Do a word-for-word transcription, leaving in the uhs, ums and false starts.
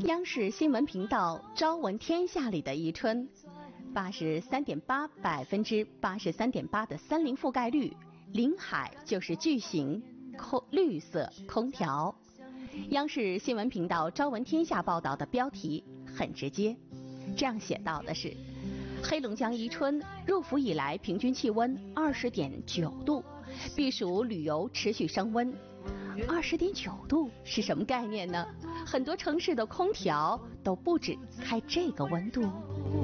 央视新闻频道《朝闻天下》里的宜春，八十三点八百分之八十三点八的森林覆盖率，临海就是巨型空绿色空调。央视新闻频道《朝闻天下》报道的标题很直接，这样写到的是：黑龙江宜春入伏以来平均气温二十点九度，避暑旅游持续升温。二十点九度是什么概念呢？很多城市的空调都不止开这个温度。